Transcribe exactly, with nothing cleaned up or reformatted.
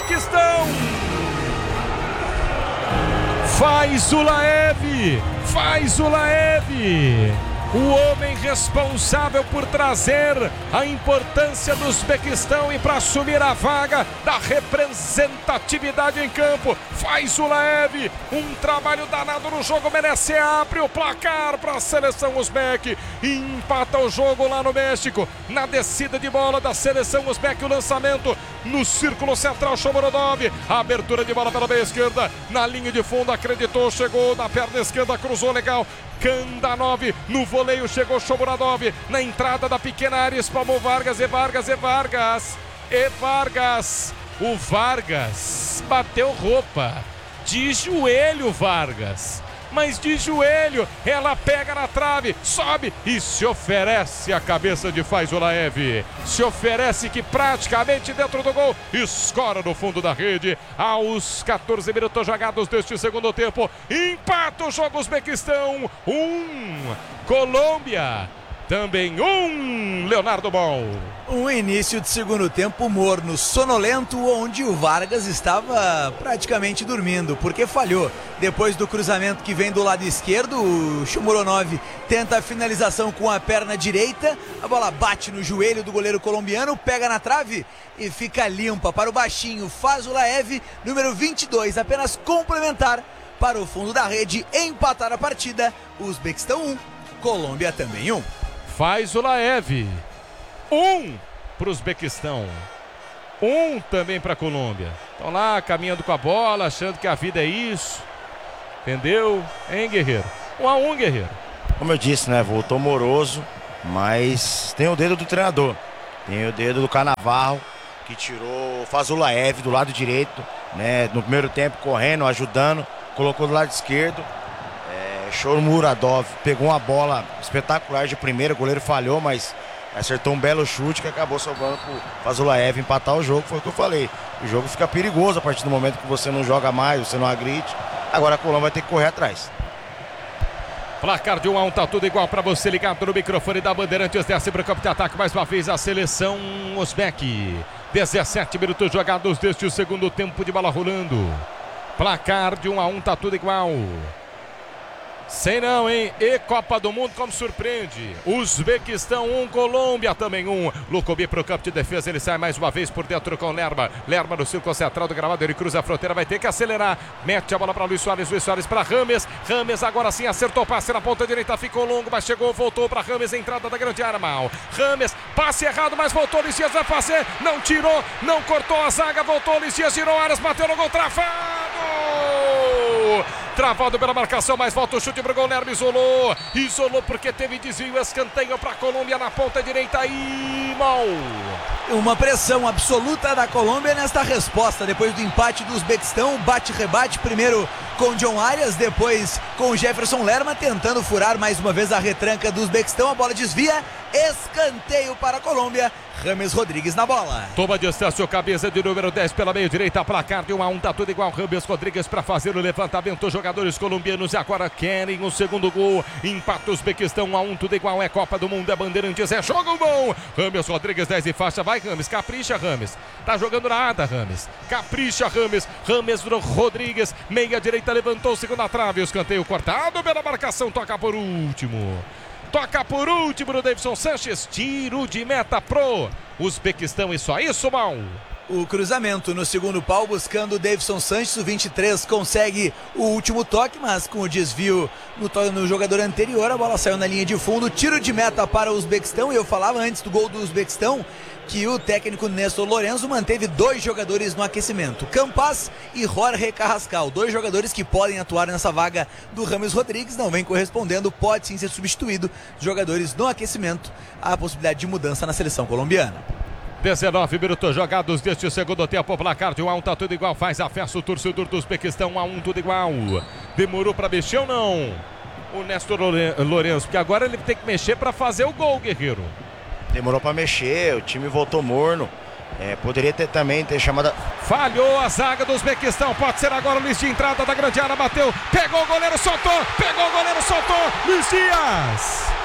Uzbequistão. Faz o Laev, faz o Laev, o homem responsável por trazer a importância do Uzbequistão e para assumir a vaga da representatividade em campo. Faz o Laev, um trabalho danado no jogo, merece, abre o placar para a seleção uzbeque, empata o jogo lá no México, na descida de bola da seleção uzbeque, o lançamento no círculo central, Shomurodov, a abertura de bola pela meia esquerda, na linha de fundo, acreditou, chegou na perna esquerda, cruzou legal, Kandanov, no voleio chegou Shomurodov, na entrada da pequena área, espalmou Vargas, e Vargas, e Vargas, e Vargas, o Vargas bateu roupa, de joelho Vargas, mas de joelho, ela pega na trave, sobe e se oferece a cabeça de Faiz Ulaev, se oferece que praticamente dentro do gol, escora no fundo da rede, aos quatorze minutos jogados deste segundo tempo, empata o jogo Uzbequistão, um, Colômbia, também um, Leonardo Bol. Um início de segundo tempo morno, sonolento, onde o Vargas estava praticamente dormindo, porque falhou. Depois do cruzamento que vem do lado esquerdo, o Shomurodov tenta a finalização com a perna direita, a bola bate no joelho do goleiro colombiano, pega na trave e fica limpa para o baixinho Faiz Ulaev, número vinte e dois, apenas complementar para o fundo da rede, empatar a partida, Uzbequistão um, Colômbia também um. Faiz Ulaev, um para o Uzbequistão, um também para a Colômbia. Estão lá caminhando com a bola, achando que a vida é isso, entendeu? Hein, Guerreiro? Um a um, Guerreiro. Como eu disse, né? Voltou moroso, mas tem o dedo do treinador, tem o dedo do Cannavaro, que tirou o Faiz Ulaev do lado direito, né? No primeiro tempo correndo, ajudando, colocou do lado esquerdo. Shomurodov pegou uma bola espetacular de primeira, o goleiro falhou, mas acertou um belo chute que acabou sobrando para o Faiz Ulaev empatar o jogo. Foi o que eu falei, o jogo fica perigoso a partir do momento que você não joga mais, você não agride. Agora a Colômbia vai ter que correr atrás. Placar de um a um, tá tudo igual para você ligado no microfone da Bandeirantes. Desce para o campo de ataque mais uma vez a seleção uzbeque. dezessete minutos jogados deste segundo tempo de bola rolando. Placar de um a um, tá tudo igual. Sei não, hein? E Copa do Mundo como surpreende. Uzbequistão um, Colômbia também um. Lucobi pro campo de defesa, ele sai mais uma vez por dentro com Lerma. Lerma no círculo central do gramado, ele cruza a fronteira, vai ter que acelerar. Mete a bola para Luiz Soares, Luiz Soares para Rames. Rames agora sim acertou o passe na ponta direita, ficou longo, mas chegou, voltou para Rames, entrada da grande área, mal. Rames, passe errado, mas voltou, Luiz Dias vai fazer, não tirou, não cortou a zaga, voltou, Luiz Dias girou, Aras bateu no gol, travado! Travado pela marcação, mas volta o chute pro gol, Lerma isolou, isolou porque teve desvio, escanteio para a Colômbia na ponta direita e mal. Uma pressão absoluta da Colômbia nesta resposta, depois do empate do Uzbequistão, bate-rebate, primeiro com John Arias, depois com Jefferson Lerma, tentando furar mais uma vez a retranca do Uzbequistão, a bola desvia, escanteio para a Colômbia, James Rodrigues na bola. Toma distância, cabeça de número dez pela meia direita, placar de um a um, tá tudo igual, James Rodrigues para fazer o levantamento, os jogadores colombianos agora querem o segundo gol, empata o Uzbequistão um a um, tudo igual, é Copa do Mundo, é Bandeirantes, é jogo bom, James Rodrigues, dez e faixa, vai Rames, capricha Rames, tá jogando nada Rames, capricha Rames, James Rodrigues, meia direita, levantou, segunda trave, o escanteio cortado pela marcação, toca por último. Toca por último no Davidson Sanches, tiro de meta pro Uzbequistão, e só isso, mal. O cruzamento no segundo pau, buscando o Davidson Sanches, o vinte e três consegue o último toque, mas com o desvio no, no jogador anterior, a bola saiu na linha de fundo, tiro de meta para o Uzbequistão, e eu falava antes do gol do Uzbequistão, que o técnico Néstor Lorenzo manteve dois jogadores no aquecimento, Campas e Jorge Carrascal, dois jogadores que podem atuar nessa vaga do James Rodrigues, não vem correspondendo, pode sim ser substituído, jogadores no aquecimento, a possibilidade de mudança na seleção colombiana. dezenove minutos jogados deste segundo tempo, placar de um a um, tá tudo igual, faz a festa o torcedor do Uzbequistão, um a um, tudo igual. Demorou para mexer ou não? O Néstor Lorenzo, porque agora ele tem que mexer para fazer o gol, Guerreiro. Demorou para mexer, o time voltou morno. É, poderia ter também ter chamado. Falhou a zaga do Uzbequistão, pode ser agora o Luiz de entrada da grande área, bateu, pegou o goleiro, soltou, pegou o goleiro, soltou, Luiz Dias.